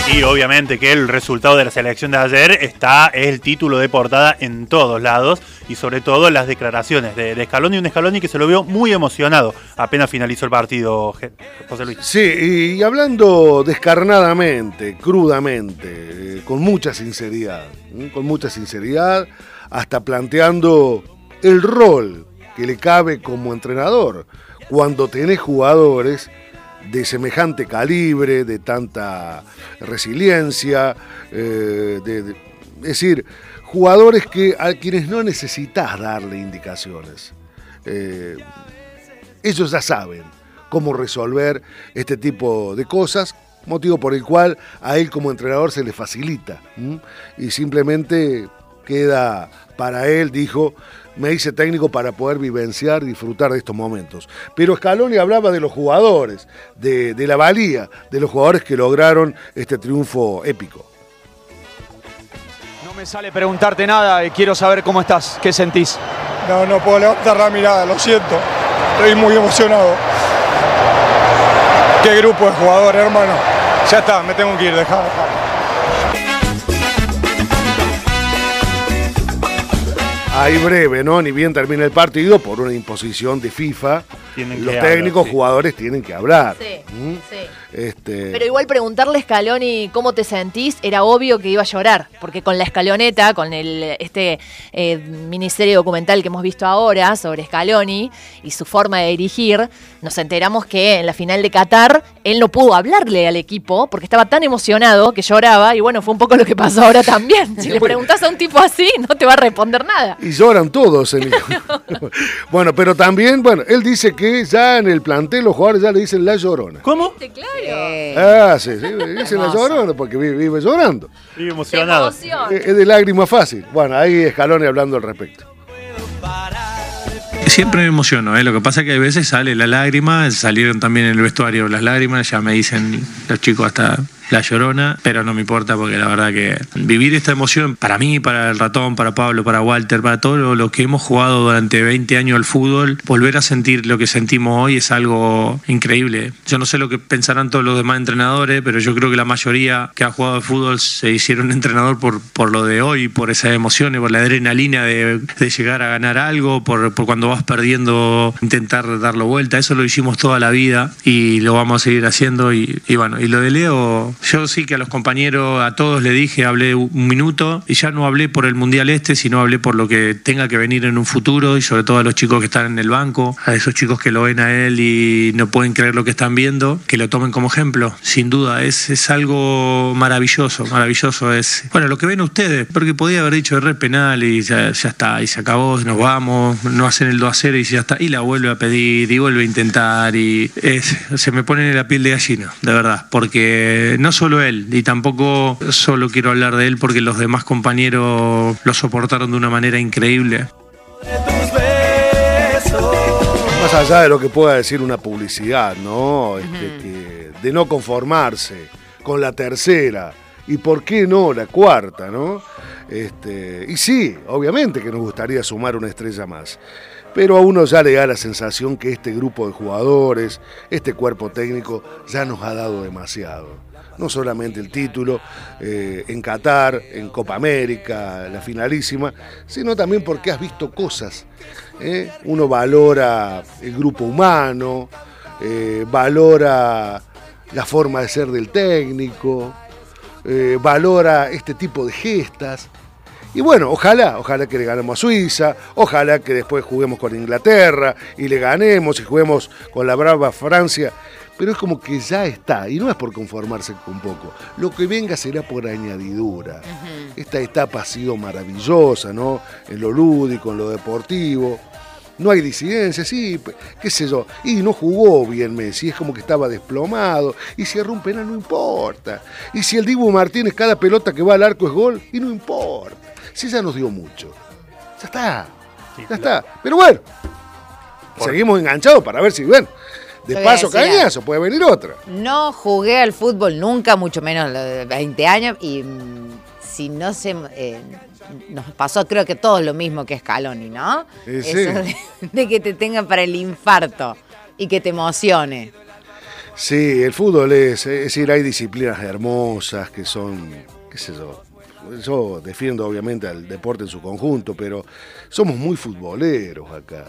Y obviamente que el resultado de la selección de ayer es el título de portada en todos lados y sobre todo las declaraciones de Scaloni, un Scaloni que se lo vio muy emocionado apenas finalizó el partido, José Luis. Sí, y hablando descarnadamente, crudamente, con mucha sinceridad, hasta planteando el rol que le cabe como entrenador cuando tenés jugadores de semejante calibre, de tanta resiliencia, es decir, jugadores a quienes no necesitas darle indicaciones. Ellos ya saben cómo resolver este tipo de cosas, motivo por el cual a él como entrenador se le facilita. Y simplemente queda para él, dijo, me hice técnico para poder vivenciar y disfrutar de estos momentos. Pero Scaloni hablaba de los jugadores, de la valía de los jugadores que lograron este triunfo épico. No me sale preguntarte nada, quiero saber cómo estás, qué sentís. No puedo levantar la mirada, lo siento. Estoy muy emocionado. Qué grupo de jugadores, hermano. Ya está, me tengo que ir, dejá. Ahí breve, ¿no? Ni bien termina el partido, por una imposición de FIFA, los técnicos, jugadores tienen que hablar. Sí, sí. Pero igual preguntarle a Scaloni cómo te sentís, era obvio que iba a llorar, porque con la escaloneta, con este miniserie documental que hemos visto ahora sobre Scaloni y su forma de dirigir, nos enteramos que en la final de Qatar él no pudo hablarle al equipo porque estaba tan emocionado que lloraba, y bueno, fue un poco lo que pasó ahora también. Si le preguntás a un tipo así, no te va a responder nada. Y lloran todos. Bueno, pero también, él dice que ya en el plantel los jugadores ya le dicen la llorona. ¿Cómo? Claro. Sí, dicen la llorona porque vive llorando. Vive emocionado. Es de lágrima fácil. Bueno, ahí Scaloni hablando al respecto. Siempre me emociono, lo que pasa es que a veces sale la lágrima, salieron también en el vestuario las lágrimas, ya me dicen los chicos hasta la llorona, pero no me importa porque la verdad que vivir esta emoción para mí, para el Ratón, para Pablo, para Walter, para todos los que hemos jugado durante 20 años al fútbol, volver a sentir lo que sentimos hoy es algo increíble. Yo no sé lo que pensarán todos los demás entrenadores, pero yo creo que la mayoría que ha jugado al fútbol se hicieron entrenador por lo de hoy, por esas emociones, por la adrenalina de llegar a ganar algo, por cuando vas perdiendo intentar darlo vuelta. Eso lo hicimos toda la vida y lo vamos a seguir haciendo y bueno, y lo de Leo, yo sí que a los compañeros, a todos le dije, hablé un minuto y ya no hablé por el Mundial sino hablé por lo que tenga que venir en un futuro y sobre todo a los chicos que están en el banco, a esos chicos que lo ven a él y no pueden creer lo que están viendo, que lo tomen como ejemplo. Sin duda, es algo maravilloso, es, bueno, lo que ven ustedes, porque podía haber dicho re penal y ya está, y se acabó, nos vamos, no hacen el 2-0 y ya está, y la vuelve a pedir y vuelve a intentar y se me pone en la piel de gallina, de verdad, porque no solo él, y tampoco solo quiero hablar de él porque los demás compañeros lo soportaron de una manera increíble. Más allá de lo que pueda decir una publicidad, ¿no? Que de no conformarse con la tercera y por qué no la cuarta, ¿no? Y sí, obviamente que nos gustaría sumar una estrella más. Pero a uno ya le da la sensación que este grupo de jugadores, este cuerpo técnico, ya nos ha dado demasiado. No solamente el título en Qatar, en Copa América, la finalísima, sino también porque has visto cosas. Uno valora el grupo humano, valora la forma de ser del técnico, valora este tipo de gestas. Y bueno, ojalá que le ganemos a Suiza, ojalá que después juguemos con Inglaterra y le ganemos y juguemos con la brava Francia, pero es como que ya está, y no es por conformarse con poco, lo que venga será por añadidura. Esta etapa ha sido maravillosa, ¿no? En lo lúdico, en lo deportivo. No hay disidencia, sí, qué sé yo. Y no jugó bien Messi, es como que estaba desplomado. Y si erró un penal, no importa. Y si el Dibu Martínez, cada pelota que va al arco es gol, y no importa. Si ya nos dio mucho. Ya está, ya está. Pero bueno, seguimos enganchados para ver si, de paso cañazo, puede venir otra. No jugué al fútbol nunca, mucho menos de 20 años, y si no se... nos pasó creo que todo lo mismo que Scaloni, ¿no? Sí. Eso de que te tengan para el infarto y que te emocione. Sí, el fútbol es decir, hay disciplinas hermosas que son, qué sé yo defiendo obviamente al deporte en su conjunto, pero somos muy futboleros acá.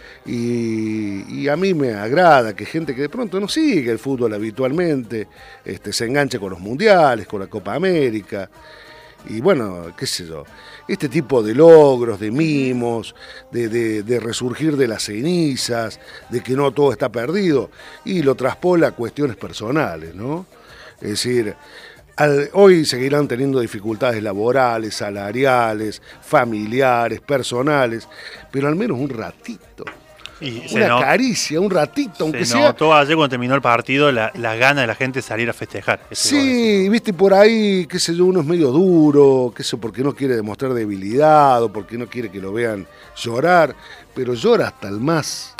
Y a mí me agrada que gente que de pronto no sigue el fútbol habitualmente se enganche con los mundiales, con la Copa América. Y bueno, qué sé yo, este tipo de logros, de mimos, de resurgir de las cenizas, de que no todo está perdido, y lo traspola a cuestiones personales, ¿no? Es decir, hoy seguirán teniendo dificultades laborales, salariales, familiares, personales, pero al menos un ratito. Y una caricia, un ratito, aunque sea. Se notó ayer cuando terminó el partido las ganas de la gente de salir a festejar. Sí, viste, por ahí, qué sé yo, uno es medio duro, qué sé, porque no quiere demostrar debilidad o porque no quiere que lo vean llorar, pero llora hasta el más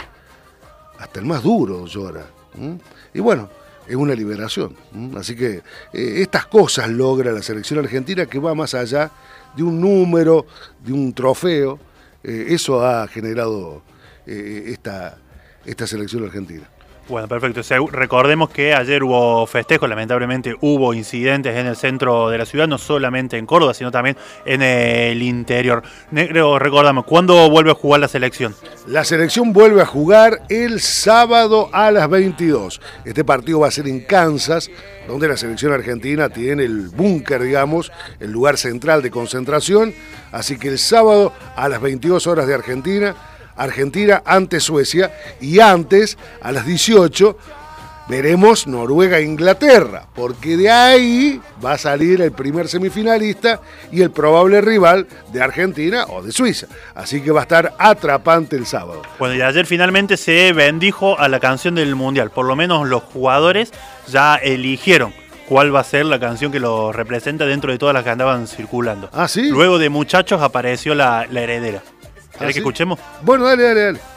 duro llora. Y bueno, es una liberación. Así que estas cosas logra la selección argentina, que va más allá de un número, de un trofeo. Eso ha generado esta selección argentina. Bueno, perfecto. Recordemos que ayer hubo festejos, lamentablemente hubo incidentes en el centro de la ciudad, no solamente en Córdoba, sino también en el interior. Negro, recordamos, ¿cuándo vuelve a jugar la selección? La selección vuelve a jugar el sábado a las 22. Este partido va a ser en Kansas, donde la selección argentina tiene el búnker, digamos, el lugar central de concentración. Así que el sábado a las 22 horas de Argentina ante Suecia, y antes, a las 18, veremos Noruega-Inglaterra, porque de ahí va a salir el primer semifinalista y el probable rival de Argentina o de Suiza. Así que va a estar atrapante el sábado. Bueno, y ayer finalmente se bendijo a la canción del Mundial. Por lo menos los jugadores ya eligieron cuál va a ser la canción que los representa dentro de todas las que andaban circulando. ¿Ah, sí? Luego de Muchachos apareció la heredera. ¿Querés que escuchemos? Bueno, dale.